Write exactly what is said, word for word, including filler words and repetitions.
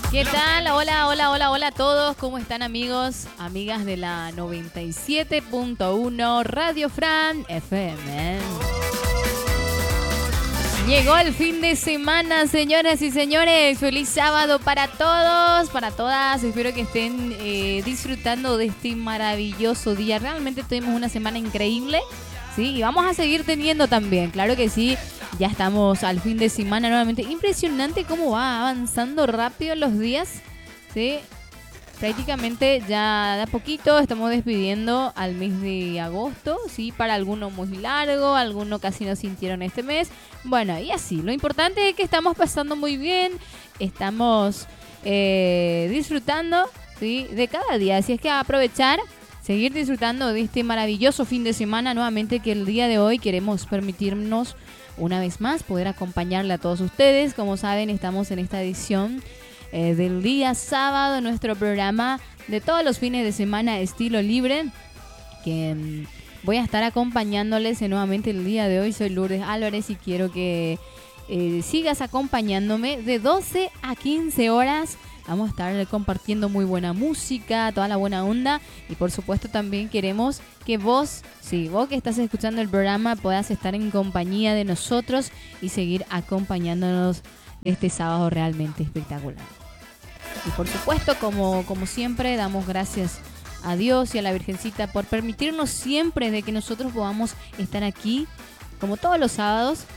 ¿Qué tal? Hola, hola, hola, hola a todos. ¿Cómo están, amigos? Amigas de la noventa y siete punto uno Radio Fran F M. Llegó el fin de semana, señoras y señores. Feliz sábado para todos, para todas. Espero que estén eh, disfrutando de este maravilloso día. Realmente tuvimos una semana increíble, ¿sí? Y vamos a seguir teniendo también, claro que sí. Ya estamos al fin de semana nuevamente. Impresionante cómo va avanzando rápido los días, ¿sí? Prácticamente ya de a poquito estamos despidiendo al mes de agosto, ¿sí? Para algunos muy largo, algunos casi no sintieron este mes. Bueno, y así. Lo importante es que estamos pasando muy bien, estamos eh, disfrutando, ¿sí? De cada día. Así es que a aprovechar, seguir disfrutando de este maravilloso fin de semana. Nuevamente que el día de hoy queremos permitirnos una vez más poder acompañarle a todos ustedes. Como saben, estamos en esta edición eh, del día sábado, nuestro programa de todos los fines de semana estilo libre, que um, voy a estar acompañándoles eh, nuevamente el día de hoy. Soy Lourdes Álvarez y quiero que eh, sigas acompañándome de doce a quince horas. Vamos a estar compartiendo muy buena música, toda la buena onda. Y por supuesto también queremos que vos, sí, vos que estás escuchando el programa, puedas estar en compañía de nosotros y seguir acompañándonos este sábado realmente espectacular. Y por supuesto, como, como siempre, damos gracias a Dios y a la Virgencita por permitirnos siempre de que nosotros podamos estar aquí, como todos los sábados,